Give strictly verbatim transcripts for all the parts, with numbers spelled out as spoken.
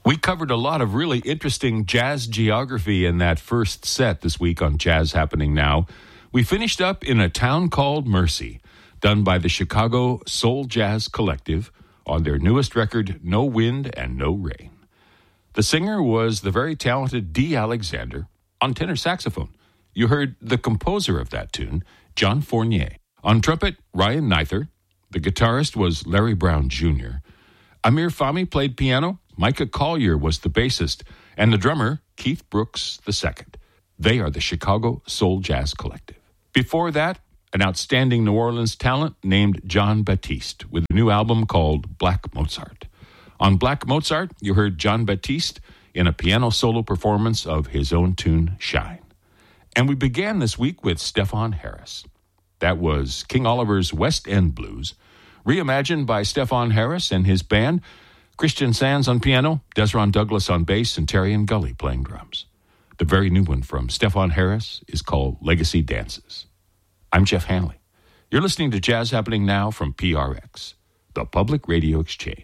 We covered a lot of really interesting jazz geography in that first set this week on Jazz Happening Now. We finished up in A Town Called Mercy, done by the Chicago Soul Jazz Collective on their newest record, No Wind and No Rain. The singer was the very talented Dee Alexander on tenor saxophone. You heard the composer of that tune, John Fournier. On trumpet, Ryan Neither. The guitarist was Larry Brown Junior Amir Fahmy played piano. Micah Collier was the bassist, and the drummer, Keith Brooks the second. They are the Chicago Soul Jazz Collective. Before that, an outstanding New Orleans talent named Jon Batiste with a new album called Black Mozart. On Black Mozart, you heard Jon Batiste in a piano solo performance of his own tune, Shine. And we began this week with Stefon Harris. That was King Oliver's West End Blues, reimagined by Stefon Harris and his band, Christian Sands on piano, Desron Douglas on bass, and Terry and Gully playing drums. The very new one from Stefon Harris is called Legacy Dances. I'm Jeff Hanley. You're listening to Jazz Happening Now from P R X, the Public Radio Exchange.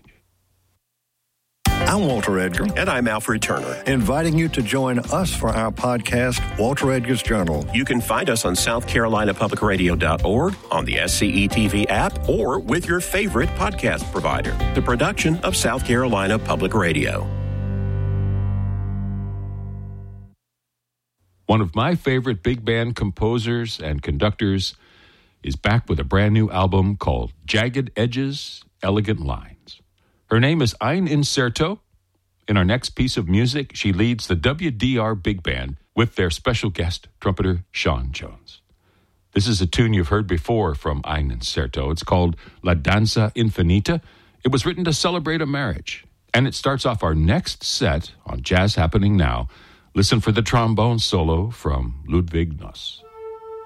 I'm Walter Edgar. And I'm Alfred Turner. Inviting you to join us for our podcast, Walter Edgar's Journal. You can find us on South Carolina Public Radio dot org, on the S C E T V app, or with your favorite podcast provider. The production of South Carolina Public Radio. One of my favorite big band composers and conductors is back with a brand new album called Jagged Edges, Elegant Lines. Her name is Ain Incerto. In our next piece of music, she leads the W D R Big Band with their special guest trumpeter, Sean Jones. This is a tune you've heard before from Ain Incerto. It's called La Danza Infinita. It was written to celebrate a marriage, and it starts off our next set on Jazz Happening Now. Listen for the trombone solo from Ludwig Nuss.